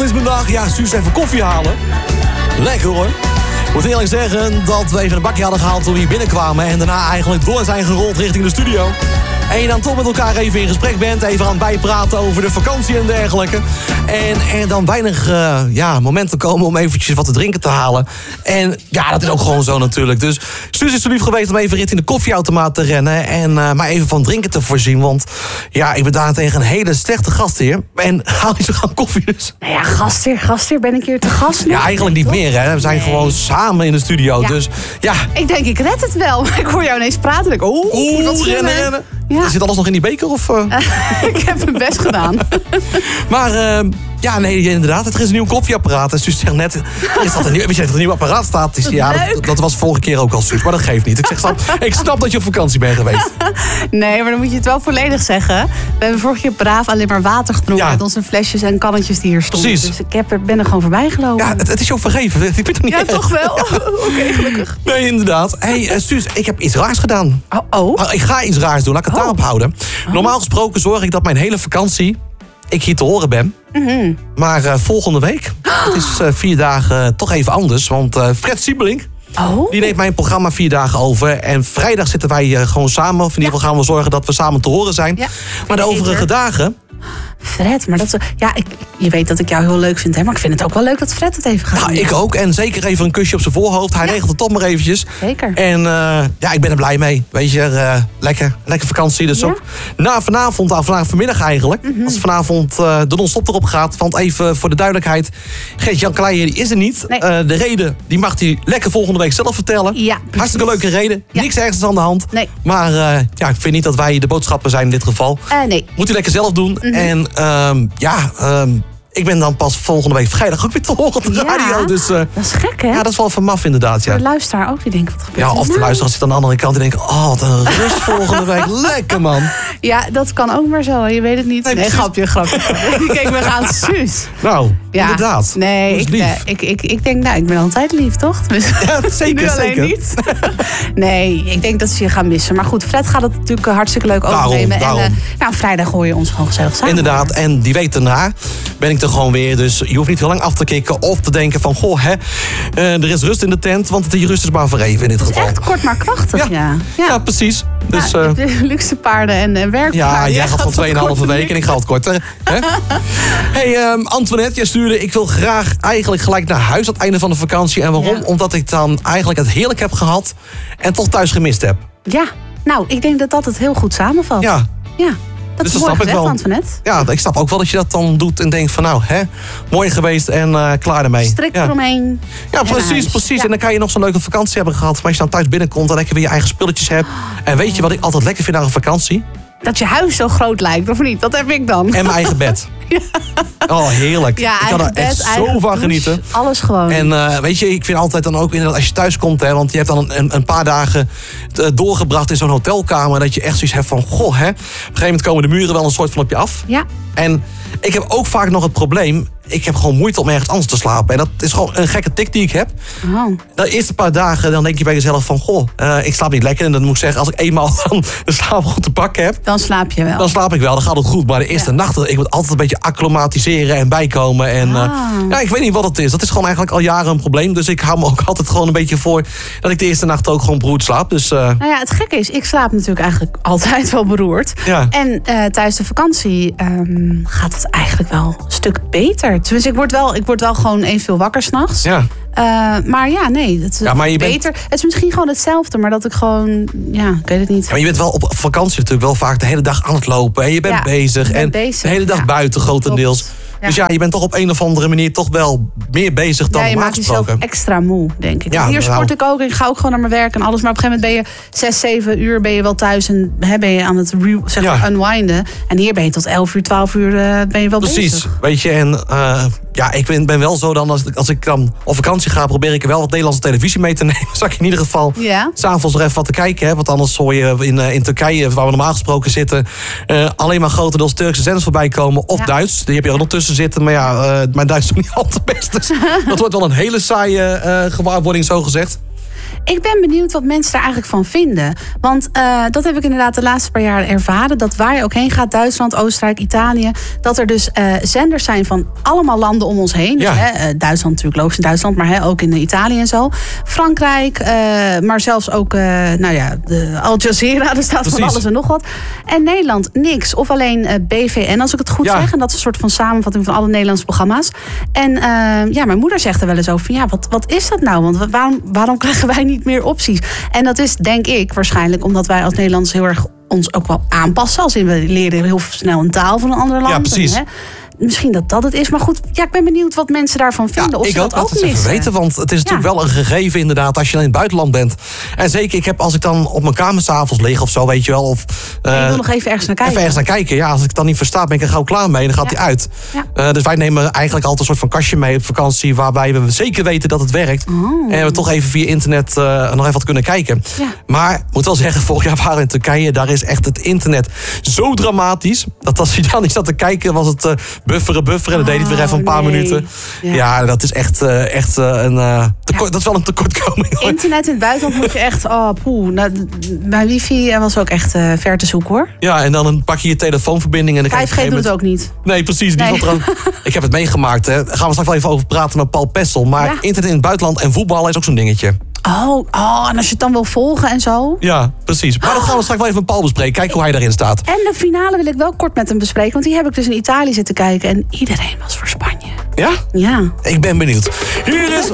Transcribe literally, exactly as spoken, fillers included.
is mijn dag. Ja, Suus even koffie halen. Lekker hoor. Ik moet eerlijk zeggen dat we even een bakje hadden gehaald toen we hier binnenkwamen. En daarna eigenlijk door zijn gerold richting de studio. En je dan toch met elkaar even in gesprek bent. Even aan het bijpraten over de vakantie en dergelijke. En er dan weinig uh, ja, momenten komen om eventjes wat te drinken te halen. En ja, dat is ook gewoon zo natuurlijk. Dus Suus is zo lief geweest om even richting de koffieautomaat te rennen. En uh, maar even van drinken te voorzien. Want ja, ik ben daarentegen een hele slechte gastheer. En haal niet zo gaan koffie dus. Nou ja, gastheer, gastheer. Ben ik hier te gast nu? Ja, eigenlijk niet meer hè. We zijn nee. gewoon samen in de studio. Ja. Dus ja. Ik denk, ik red het wel. Ik hoor jou ineens praten. En ik, oh, Oeh, wat rennen, rennen. Ja. Zit alles nog in die beker? Of, uh? Uh, ik heb mijn best gedaan. Maar uh, ja, nee, inderdaad. Er is een nieuw koffieapparaat. En Suus zegt net, er is dat een nieuw, weet je dat er een nieuw apparaat staat? Dus, ja, dat, dat was vorige keer ook al, Suus. Maar dat geeft niet. Ik, zeg, snap, ik snap dat je op vakantie bent geweest. Nee, maar dan moet je het wel volledig zeggen. We hebben vorige keer braaf alleen maar water gedronken... Ja. Uit onze flesjes en kannetjes die hier stonden. Precies. Dus ik heb er, ben er gewoon voorbij gelopen. Ja, het, het is je ook vergeven. Ik vind het niet ja, erg. toch wel? Oké, okay, gelukkig. Nee, inderdaad. Hé, hey, uh, Suus, ik heb iets raars gedaan. Oh? oh? Uh, ik ga iets raars doen. Laat ik het oh. daarop houden. Oh. Normaal gesproken zorg ik dat mijn hele vakantie... ik hier te horen ben. Mm-hmm. Maar uh, volgende week, het is uh, vier dagen uh, toch even anders. Want uh, Fred Siebelink, oh. die neemt mijn programma vier dagen over. En vrijdag zitten wij uh, gewoon samen. Of in ieder geval ja. gaan we zorgen dat we samen te horen zijn. Ja. Maar de overige dagen... Fred, maar dat is... Ja, ik, je weet dat ik jou heel leuk vind, hè? Maar ik vind het ook wel leuk dat Fred het even gaat doen. Nou, ik ook. En zeker even een kusje op zijn voorhoofd. Hij ja. regelt het toch maar eventjes. Zeker. En uh, ja, ik ben er blij mee. Weet je, uh, lekker, lekker vakantie. Dus ja. ook na vanavond, nou, vandaag vanmiddag eigenlijk. Mm-hmm. Als vanavond uh, de non-stop erop gaat. Want even voor de duidelijkheid. Gert-Jan Kleijer, die is er niet. Nee. Uh, de reden, die mag hij lekker volgende week zelf vertellen. Ja, hartstikke leuke reden. Ja. Niks ergens aan de hand. Nee. Maar uh, ja, ik vind niet dat wij de boodschappen zijn in dit geval. Uh, nee. Moet hij lekker zelf doen. Mm-hmm. En um, ja... Um, ik ben dan pas volgende week vrijdag ook weer te horen op de ja, radio. Dus, uh, dat is gek, hè? Ja, dat is wel van maf inderdaad, ja. De luisteraar ook, die denkt, wat gebeurt ja, er of de nou? luisteraar zit aan de andere kant en denkt... oh, wat een rust volgende week. Lekker, man. Ja, dat kan ook maar zo. Je weet het niet. Nee, nee grapje, grapje. Die keek me aan Suus. Nou, ja, inderdaad. Nee, ik, uh, ik, ik, ik denk, nou, ik ben altijd lief, toch? Ja, zeker, nu alleen zeker. Niet. Nee, ik denk dat ze je gaan missen. Maar goed, Fred gaat het natuurlijk hartstikke leuk overnemen. Daarom, en uh, nou, vrijdag hoor je ons gewoon gezellig samen. Inderdaad, en die week daarna ben ik er gewoon weer. Dus je hoeft niet heel lang af te kicken of te denken van... goh, hè, uh, er is rust in de tent, want die rust is maar voor even in dit geval. Echt kort maar krachtig, ja. Ja, ja. ja precies. Dus, ja, uh, luxe paarden en, en werkpaarden. Ja, jij gaat van tweeënhalve week en ik ga het korter. Hé, hey, um, Antoinette, jij stuurde... ik wil graag eigenlijk gelijk naar huis aan het einde van de vakantie. En waarom? Ja. Omdat ik dan eigenlijk het heerlijk heb gehad... en toch thuis gemist heb. Ja, nou, ik denk dat dat het heel goed samenvalt. Ja. Ja. Dat dus is dat mooi snap gezegd, ik wel. Antoinette. Ja, ik snap ook wel dat je dat dan doet en denkt van nou, hè, mooi geweest en uh, klaar ermee. Strik ja. eromheen. Ja, precies, precies. Ja. En dan kan je nog zo'n leuke vakantie hebben gehad. Maar als je dan thuis binnenkomt en lekker weer je eigen spulletjes hebt. En weet je wat ik altijd lekker vind aan een vakantie? Dat je huis zo groot lijkt, of niet? Dat heb ik dan. En mijn eigen bed. Ja. Oh, heerlijk. Ja, ik kan er echt bed, zo van genieten. Alles gewoon. En uh, weet je, ik vind altijd dan ook inderdaad als je thuis komt, hè, want je hebt dan een, een paar dagen uh, doorgebracht in zo'n hotelkamer, dat je echt zoiets hebt van, goh, hè, op een gegeven moment komen de muren wel een soort van op je af. Ja. En ik heb ook vaak nog het probleem, ik heb gewoon moeite om ergens anders te slapen. En dat is gewoon een gekke tik die ik heb. Oh. De eerste paar dagen, dan denk je bij jezelf van, goh, uh, ik slaap niet lekker. En dan moet ik zeggen, als ik eenmaal dan de slaap goed te pakken heb. Dan slaap je wel. Dan slaap ik wel, dan gaat het goed. Maar de eerste ja. nachten, ik moet altijd een beetje acclimatiseren en bijkomen. En ah. uh, ja, ik weet niet wat het is. Dat is gewoon eigenlijk al jaren een probleem. Dus ik hou me ook altijd gewoon een beetje voor dat ik de eerste nacht ook gewoon beroerd slaap. Dus, uh... nou ja, het gekke is, ik slaap natuurlijk eigenlijk altijd wel beroerd. Ja. En uh, tijdens de vakantie um, gaat het eigenlijk wel een stuk beter. Tenminste, ik word wel, ik word wel gewoon evenveel wakker 's nachts. Ja. Uh, maar ja, nee, het is ja, maar je beter. Bent... Het is misschien gewoon hetzelfde, maar dat ik gewoon, ja, ik weet het niet. Ja, maar je bent wel op vakantie natuurlijk wel vaak de hele dag aan het lopen. En je bent ja, bezig. ben en bezig. de hele dag ja. buiten grotendeels. Ja. Dus ja, je bent toch op een of andere manier toch wel meer bezig dan ja, je normaal maakt jezelf gesproken. extra moe, denk ik. Ja, Hier sport nou. ik ook. Ik ga ook gewoon naar mijn werk en alles. Maar op een gegeven moment ben je zes, zeven uur ben je wel thuis. En hè, ben je aan het re- zeg maar, ja. unwinden. En hier ben je tot elf uur, twaalf uur uh, ben je wel Precies, bezig. Precies, weet je. En uh, ja, ik ben, ben wel zo dan, als, als ik dan op vakantie ga, probeer ik er wel wat Nederlandse televisie mee te nemen. Zal ik in ieder geval ja. s'avonds nog even wat te kijken. Hè? Want anders hoor je in, uh, in Turkije, waar we normaal gesproken zitten, uh, alleen maar grotendeels Turkse zenders voorbij komen. Of ja. Duits. Die heb je er nog tussen zitten. Maar ja, uh, mijn Duits is nog niet altijd best. Dus dat wordt wel een hele saaie uh, gewaarwording, zo gezegd. Ik ben benieuwd wat mensen daar eigenlijk van vinden. Want uh, dat heb ik inderdaad de laatste paar jaar ervaren. Dat waar je ook heen gaat, Duitsland, Oostenrijk, Italië... dat er dus uh, zenders zijn van allemaal landen om ons heen. Ja. Dus, hè, uh, Duitsland natuurlijk, logisch in Duitsland... maar hè, ook in Italië en zo. Frankrijk, uh, maar zelfs ook uh, nou ja, de Al Jazeera. Er staat Precies. van alles en nog wat. En Nederland, niks. Of alleen uh, B V N, als ik het goed Ja. zeg. En dat is een soort van samenvatting van alle Nederlandse programma's. En uh, ja, mijn moeder zegt er wel eens over... van ja, wat, wat is dat nou? Want waarom, waarom krijgen wij niet meer opties? En dat is, denk ik, waarschijnlijk... omdat wij als Nederlanders heel erg ons ook wel aanpassen. Als in, we leren heel snel een taal van een ander land. Ja, precies. En, hè, misschien dat dat het is. Maar goed, ja, ik ben benieuwd wat mensen daarvan vinden. Ja, of ik ze wil dat het ook altijd even missen. weten, want het is natuurlijk Ja. wel een gegeven inderdaad als je in het buitenland bent. En zeker, ik heb als ik dan op mijn kamer 's avonds lig of zo, weet je wel. Of, En uh, je wil nog even ergens naar kijken. Even ergens naar kijken. Ja, als ik het dan niet versta, ben ik er gauw klaar mee en dan gaat Ja. hij uit. Ja. Uh, dus wij nemen eigenlijk altijd een soort van kastje mee op vakantie, waarbij we zeker weten dat het werkt. Oh. En we toch even via internet uh, nog even wat kunnen kijken. Ja. Maar ik moet wel zeggen, vorig jaar waren we in Turkije, daar is echt het internet zo dramatisch. Dat als je dan niet zat te kijken, was het uh, bufferen, bufferen. En dan deed het weer even een paar Oh, nee. minuten. Ja. Ja. dat is echt, uh, echt uh, een uh, tekort, dat is wel een tekortkoming. hoor. Internet in het buitenland moet je echt... Oh, poeh. Nou, mijn wifi was ook echt uh, ver te zoeken, hoor. Ja, en dan pak je je telefoonverbinding en dan krijg je vijf G op een doet gegeven het ook niet. moment- Nee, precies. Die Nee. zat er ook. Ik heb het meegemaakt. Hè. Daar gaan we straks wel even over praten met Paul Pessel. Maar Ja. internet in het buitenland en voetballen is ook zo'n dingetje. Oh, oh, en als je het dan wil volgen en zo. Ja, precies. Maar dat gaan we straks wel even met Paul bespreken. Kijk hoe hij daarin staat. En de finale wil ik wel kort met hem bespreken. Want die heb ik dus in Italië zitten kijken. En iedereen was voor Spanje. Ja? Ja. Ik ben benieuwd. Hier is